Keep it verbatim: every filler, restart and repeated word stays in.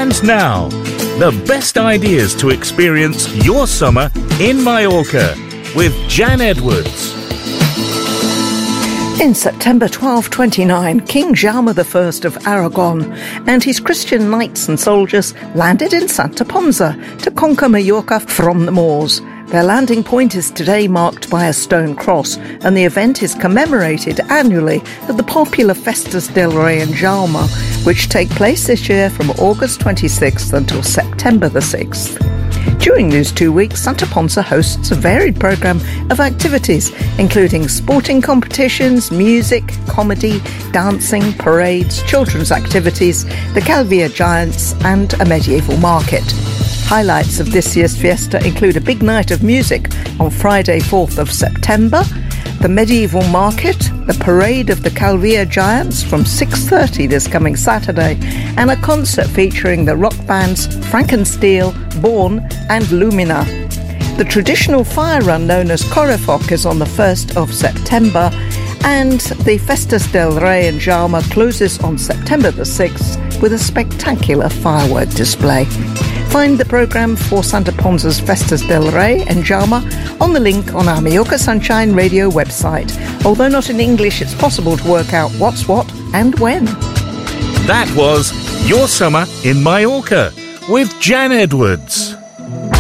And now, the best ideas to experience your summer in Mallorca with Jan Edwards. In September twelve twenty-nine, King Jaume the First of Aragon and his Christian knights and soldiers landed in Santa Ponsa to conquer Mallorca from the Moors. Their landing point is today marked by a stone cross, and the event is commemorated annually at the popular Festas del Rey and Jaume, which take place this year from August twenty-sixth until September the sixth. During these two weeks, Santa Ponsa hosts a varied programme of activities, including sporting competitions, music, comedy, dancing, parades, children's activities, the Calvia Giants, and a medieval market. Highlights of this year's fiesta include a big night of music on Friday, fourth of September, the medieval market, the parade of the Calvia Giants from six thirty this coming Saturday, and a concert featuring the rock bands Frankensteel, Born and Lumina. The traditional fire run known as Correfoc is on the first of September, and the Festas del Rey and Jaume closes on September the sixth with a spectacular firework display. Find the programme for Santa Ponsa's Festas del Rey and Jaume on the link on our Mallorca Sunshine Radio website. Although not in English, it's possible to work out what's what and when. That was Your Summer in Mallorca with Jan Edwards.